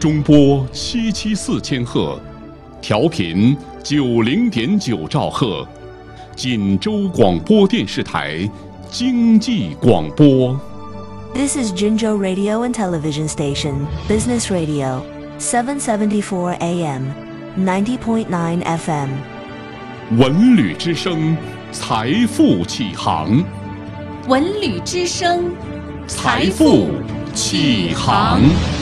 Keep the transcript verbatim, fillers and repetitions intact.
中波七七四千赫，调频九零点九兆赫，锦州广播电视台经济广播。 This is Jinzhou Radio and Television Station, Business Radio, seven seventy-four A M, ninety point nine F M. 文旅之声，财富起航。 文旅之声， 财富起航。